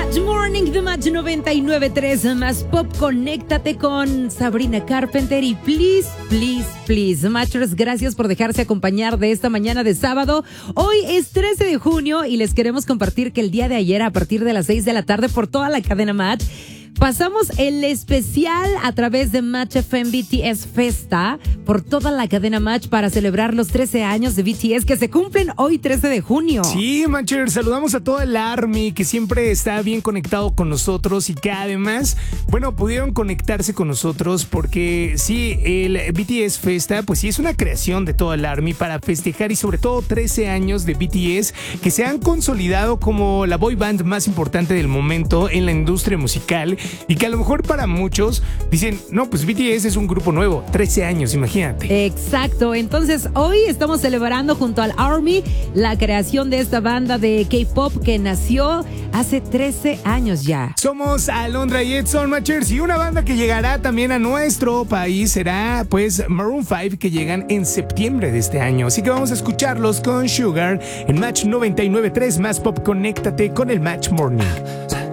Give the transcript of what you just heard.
Match Morning de Match 99.3 más Pop. Conéctate con Sabrina Carpenter y Please, Please, Please. Matchers, gracias por dejarse acompañar de esta mañana de sábado. Hoy es 13 de junio y les queremos compartir que el día de ayer, a partir de las 6 de la tarde, por toda la cadena Match, pasamos el especial a través de Match FM BTS Festa por toda la cadena Match para celebrar los 13 años de BTS que se cumplen hoy 13 de junio. Sí, Matcher, saludamos a todo el ARMY que siempre está bien conectado con nosotros y que además, bueno, pudieron conectarse con nosotros porque sí, el BTS Festa, pues sí, es una creación de todo el ARMY para festejar y sobre todo 13 años de BTS que se han consolidado como la boy band más importante del momento en la industria musical. Y que a lo mejor para muchos dicen, no, pues BTS es un grupo nuevo, 13 años, imagínate. Exacto, entonces hoy estamos celebrando junto al ARMY la creación de esta banda de K-pop que nació hace 13 años ya. Somos Alondra y Edson, Matchers, y una banda que llegará también a nuestro país será pues Maroon 5, que llegan en septiembre de este año. Así que vamos a escucharlos con Sugar en Match 99.3 más Pop. Conéctate con el Match Morning.